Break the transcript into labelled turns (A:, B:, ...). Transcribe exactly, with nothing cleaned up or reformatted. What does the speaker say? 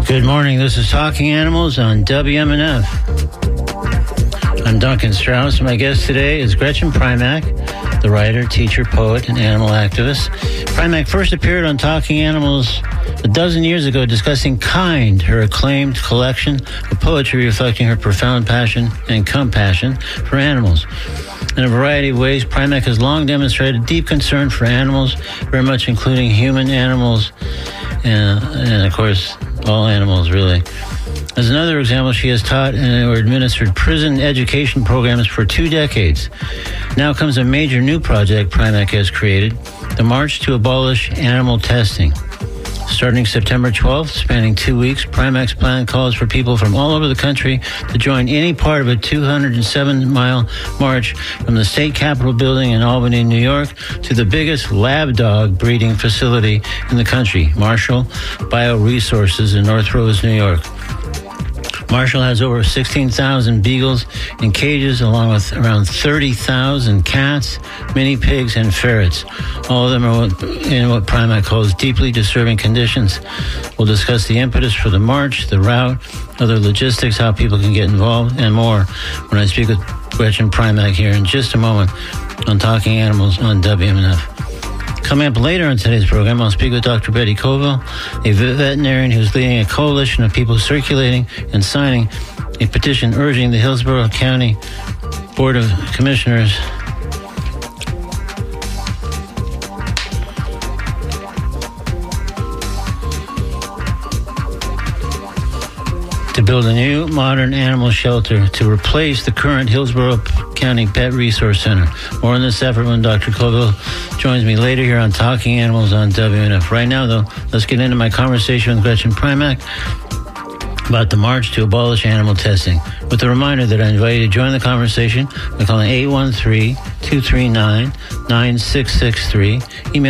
A: Good morning. This is Talking Animals on W M N F. I'm Duncan Strauss. My guest today is Gretchen Primack, the writer, teacher, poet, and animal activist. Primack first appeared on Talking Animals a dozen years ago discussing Kind, her acclaimed collection of poetry reflecting her profound passion and compassion for animals. In a variety of ways, Primack has long demonstrated deep concern for animals, very much including human animals, and, and of course, all animals, really. As another example, she has taught and or administered prison education programs for two decades. Now comes a major new project Primack has created, the March to Abolish Animal Testing. Starting September twelfth, spanning two weeks, Primack's plan calls for people from all over the country to join any part of a two hundred seven mile march from the state capitol building in Albany, New York, to the biggest lab dog breeding facility in the country, Marshall Bioresources in North Rose, New York. Marshall has over sixteen thousand beagles in cages, along with around thirty thousand cats, mini pigs, and ferrets. All of them are in what Primack calls deeply disturbing conditions. We'll discuss the impetus for the march, the route, other logistics, how people can get involved, and more when I speak with Gretchen Primack here in just a moment on Talking Animals on W M N F. Coming up later in today's program, I'll speak with Doctor Betty Colville, a veterinarian who's leading a coalition of people circulating and signing a petition urging the Hillsborough County Board of Commissioners to build a new modern animal shelter to replace the current Hillsborough County Pet Resource Center. More on this effort when Doctor Colville joins me later here on Talking Animals on W M N F. Right now, though, let's get into my conversation with Gretchen Primack about the March to Abolish Animal Testing, with a reminder that I invite you to join the conversation by calling eight one three, two three nine, nine six six three. Email